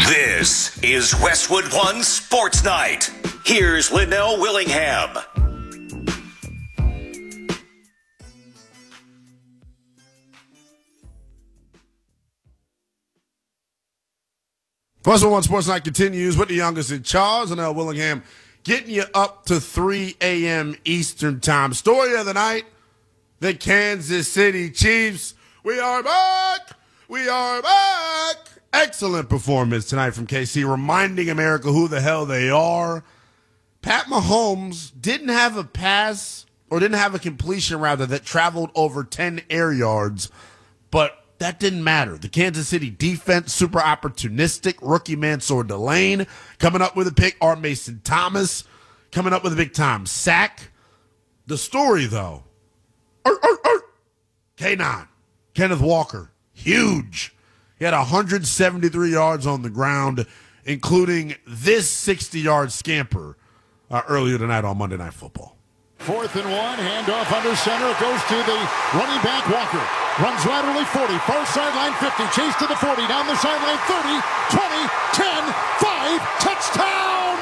This is Westwood One Sports Night. Here's Linnell Willingham. Westwood One Sports Night continues with the youngest in charge, Linnell Willingham, getting you up to 3 a.m. Eastern Time. Story of the night, the Kansas City Chiefs. We are back! We are back! Excellent performance tonight from KC, reminding America who the hell they are. Pat Mahomes didn't have a pass, or didn't have a completion, rather, that traveled over 10 air yards, but that didn't matter. The Kansas City defense, super opportunistic. Rookie Mansour Delane coming up with a pick. R. Mason Thomas coming up with a big-time sack. The story, though, K9, Kenneth Walker, huge. He had 173 yards on the ground, including this 60-yard scamper earlier tonight on Monday Night Football. 4th and 1, handoff under center. It goes to the running back, Walker. Runs laterally 40, far sideline 50, chase to the 40, down the sideline 30, 20, 10, 5, touchdown!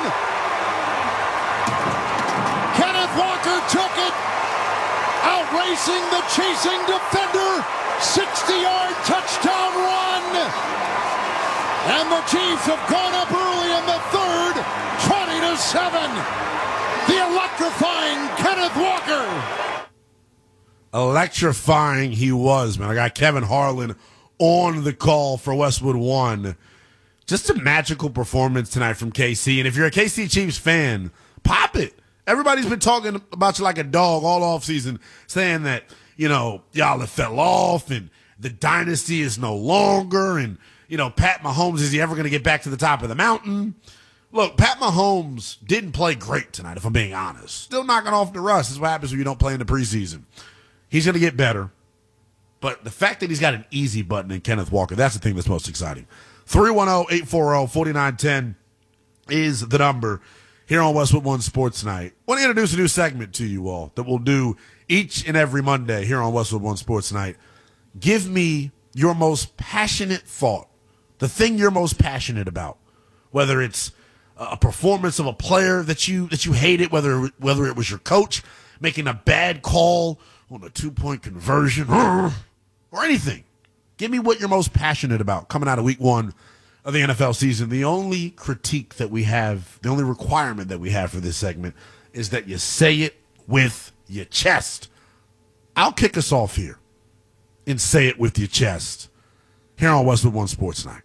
Kenneth Walker took it, outracing the chasing defender, 60-yard touchdown run! And the Chiefs have gone up early in the third, 20-7. The electrifying Kenneth Walker. Electrifying he was, man. I got Kevin Harlan on the call for Westwood One. Just a magical performance tonight from KC. And if you're a KC Chiefs fan, pop it. Everybody's been talking about you like a dog all offseason, saying that, you know, y'all have fell off and the dynasty is no longer. And, you know, Pat Mahomes, is he ever going to get back to the top of the mountain? Look, Pat Mahomes didn't play great tonight, if I'm being honest. Still knocking off the rust. This is what happens when you don't play in the preseason. He's going to get better. But the fact that he's got an easy button in Kenneth Walker, that's the thing that's most exciting. 310-840-4910 is the number here on Westwood One Sports Night. I want to introduce a new segment to you all that we'll do each and every Monday here on Westwood One Sports Night. Give me your most passionate thought, the thing you're most passionate about, whether it's a performance of a player that you hated, whether it was your coach making a bad call on a 2-point conversion or anything. Give me what you're most passionate about coming out of week 1 of the NFL season. The only critique that we have, the only requirement that we have for this segment is that you say it with your chest. I'll kick us off here and say it with your chest here on Westwood One Sports Night.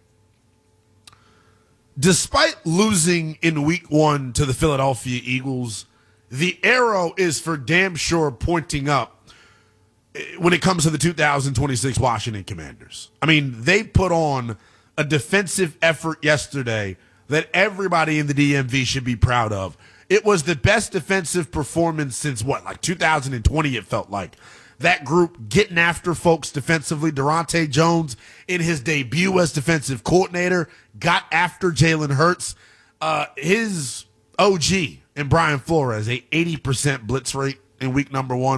Despite losing in week 1 to the Philadelphia Eagles, the arrow is for damn sure pointing up when it comes to the 2026 Washington Commanders. I mean, they put on a defensive effort yesterday that everybody in the DMV should be proud of. It was the best defensive performance since, like 2020, it felt like. That group getting after folks defensively. Durante Jones, in his debut as defensive coordinator, got after Jalen Hurts. His OG and Brian Flores, a 80% blitz rate in week number 1.